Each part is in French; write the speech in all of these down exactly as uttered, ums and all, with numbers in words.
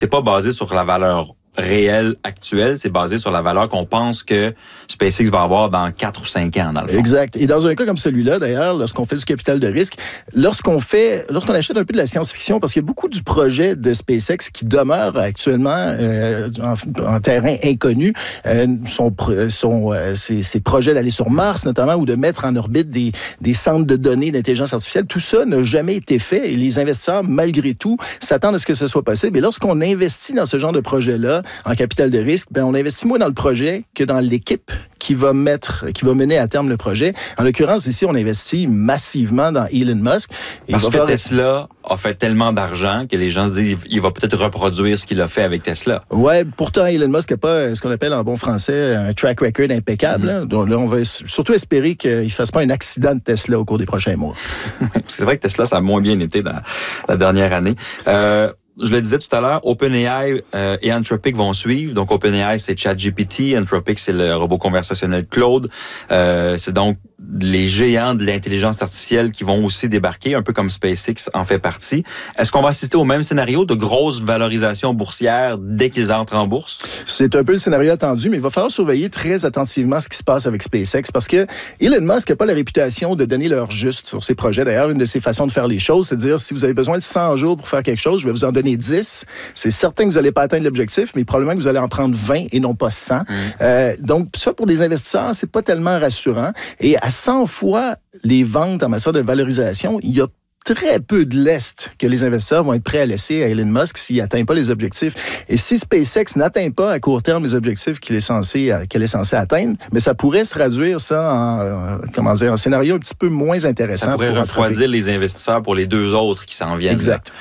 c'est pas basé sur la valeur réelle actuelle, c'est basé sur la valeur qu'on pense que SpaceX va avoir dans quatre ou cinq ans, dans le fond. Exact. Et dans un cas comme celui-là, d'ailleurs, lorsqu'on fait du capital de risque, lorsqu'on fait, lorsqu'on achète un peu de la science-fiction, parce qu'il y a beaucoup du projet de SpaceX qui demeure actuellement euh, en, en terrain inconnu, euh, son, son, euh, ses, ses projets d'aller sur Mars, notamment, ou de mettre en orbite des, des centres de données d'intelligence artificielle, tout ça n'a jamais été fait. Et les investisseurs, malgré tout, s'attendent à ce que ce soit possible. Et lorsqu'on investit dans ce genre de projet-là, en capital de risque, ben on investit moins dans le projet que dans l'équipe qui va mettre, qui va mener à terme le projet. En l'occurrence, ici, on investit massivement dans Elon Musk. Et Parce que falloir... Tesla a fait tellement d'argent que les gens se disent qu'il va peut-être reproduire ce qu'il a fait avec Tesla. Ouais, pourtant, Elon Musk n'a pas ce qu'on appelle en bon français un track record impeccable. Mm-hmm. Là. Donc là, on va surtout espérer qu'il ne fasse pas un accident de Tesla au cours des prochains mois. C'est vrai que Tesla, ça a moins bien été dans la dernière année. Euh, Je le disais tout à l'heure, OpenAI euh, et Anthropic vont suivre. Donc, OpenAI, c'est ChatGPT. Anthropic, c'est le robot conversationnel Claude. Euh, c'est donc les géants de l'intelligence artificielle qui vont aussi débarquer, un peu comme SpaceX en fait partie. Est-ce qu'on va assister au même scénario de grosse valorisation boursière dès qu'ils entrent en bourse? C'est un peu le scénario attendu, mais il va falloir surveiller très attentivement ce qui se passe avec SpaceX parce que Elon Musk n'a pas la réputation de donner l'heure juste sur ses projets. D'ailleurs, une de ses façons de faire les choses, c'est de dire si vous avez besoin de cent jours pour faire quelque chose, je vais vous en donner dix. C'est certain que vous n'allez pas atteindre l'objectif, mais probablement que vous allez en prendre vingt et non pas cent. Mmh. Euh, donc, ça, pour les investisseurs, c'est pas tellement rassurant. Et à cent fois les ventes en matière de valorisation, il y a très peu de lest que les investisseurs vont être prêts à laisser à Elon Musk s'il n'atteint pas les objectifs. Et si SpaceX n'atteint pas à court terme les objectifs qu'il est censé, qu'elle est censée atteindre, mais ça pourrait se traduire ça en, comment dire, en scénario un petit peu moins intéressant. Ça pourrait refroidir les investisseurs pour les deux autres qui s'en viennent. Exact.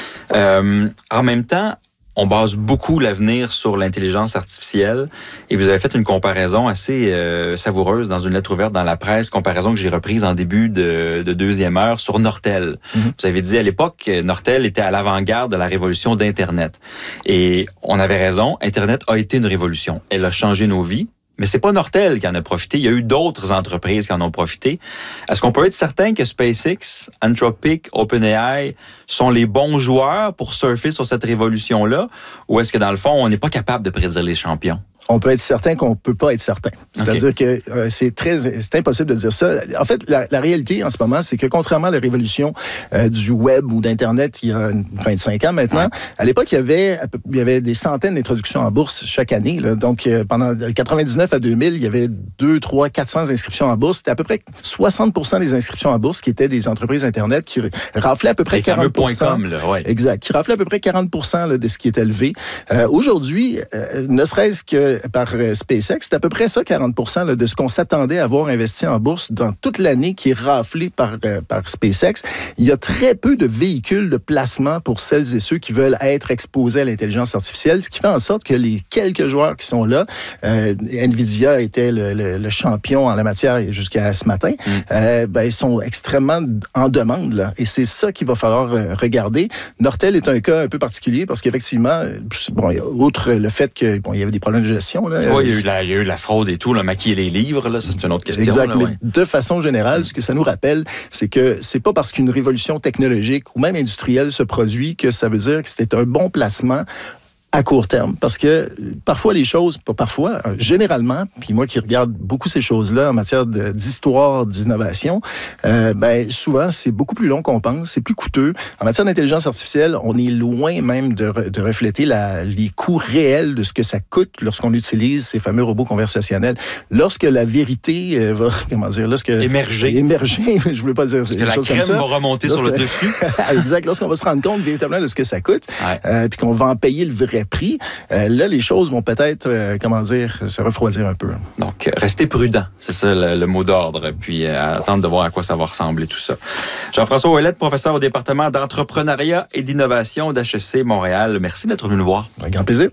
Euh, en même temps, on base beaucoup l'avenir sur l'intelligence artificielle et vous avez fait une comparaison assez euh, savoureuse dans une lettre ouverte dans la presse, comparaison que j'ai reprise en début de, de deuxième heure sur Nortel. Mm-hmm. Vous avez dit à l'époque, Nortel était à l'avant-garde de la révolution d'Internet. Et on avait raison, Internet a été une révolution. Elle a changé nos vies. Mais c'est pas Nortel qui en a profité. Il y a eu d'autres entreprises qui en ont profité. Est-ce qu'on peut être certain que SpaceX, Anthropic, OpenAI sont les bons joueurs pour surfer sur cette révolution-là? Ou est-ce que, dans le fond, on n'est pas capable de prédire les champions? On peut être certain qu'on peut pas être certain. C'est-à-dire okay. que euh, c'est très, c'est impossible de dire ça. En fait, la, la réalité en ce moment, c'est que contrairement à la révolution euh, du web ou d'Internet il y a vingt-cinq ans maintenant, ouais. à l'époque, il y avait, il y avait des centaines d'introductions en bourse chaque année. Là. Donc, euh, pendant quatre-vingt-dix-neuf à deux mille, il y avait deux, trois, quatre cents inscriptions en bourse. C'était à peu près soixante pour cent des inscriptions en bourse qui étaient des entreprises Internet qui raflaient à peu près les quarante pour cent. Com, là, ouais. Exact. Qui raflaient à peu près quarante pour cent là, de ce qui était levé. Euh, aujourd'hui, euh, ne serait-ce que par SpaceX, c'est à peu près ça, quarante pour cent là, de ce qu'on s'attendait à avoir investi en bourse dans toute l'année qui est raflé par, euh, par SpaceX. Il y a très peu de véhicules de placement pour celles et ceux qui veulent être exposés à l'intelligence artificielle, ce qui fait en sorte que les quelques joueurs qui sont là, euh, Nvidia était le, le, le champion en la matière jusqu'à ce matin, mm. euh, ben, ils sont extrêmement en demande. Là, et c'est ça qu'il va falloir euh, regarder. Nortel est un cas un peu particulier parce qu'effectivement, bon, outre le fait qu'il bon, y avait des problèmes de gestion, là, oui, il y, a eu la, il y a eu la fraude et tout, là, maquiller les livres, là, ça c'est une autre question. Exact, là, mais ouais. de façon générale, ce que ça nous rappelle, c'est que c'est pas parce qu'une révolution technologique ou même industrielle se produit que ça veut dire que c'était un bon placement à court terme, parce que parfois les choses, pas parfois, généralement, puis moi qui regarde beaucoup ces choses-là en matière de, d'histoire, d'innovation, euh, ben souvent c'est beaucoup plus long qu'on pense, c'est plus coûteux. En matière d'intelligence artificielle, on est loin même de, de refléter la, les coûts réels de ce que ça coûte lorsqu'on utilise ces fameux robots conversationnels. Lorsque la vérité euh, va, comment dire, lorsque émerger, émerger, je voulais pas dire parce que la crème va remonter lorsque, sur le dessus. Exact, lorsqu'on va se rendre compte véritablement de ce que ça coûte, ouais. euh, puis qu'on va en payer le vrai prix, euh, là, les choses vont peut-être, euh, comment dire, se refroidir un peu. Donc, restez prudent, c'est ça le, le mot d'ordre, puis euh, attendre de voir à quoi ça va ressembler tout ça. Jean-François Ouellette, professeur au département d'entrepreneuriat et d'innovation d'H E C Montréal. Merci d'être venu nous voir. Un grand plaisir.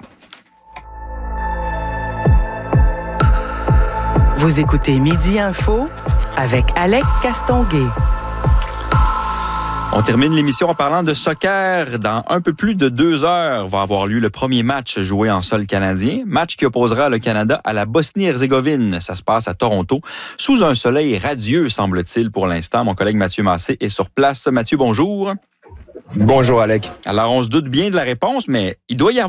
Vous écoutez Midi Info avec Alec Castonguay. On termine l'émission en parlant de soccer. Dans un peu plus de deux heures va avoir lieu le premier match joué en sol canadien. Match qui opposera le Canada à la Bosnie-Herzégovine. Ça se passe à Toronto, sous un soleil radieux, semble-t-il, pour l'instant. Mon collègue Mathieu Massé est sur place. Mathieu, bonjour. Bonjour, Alec. Alors, on se doute bien de la réponse, mais il doit y avoir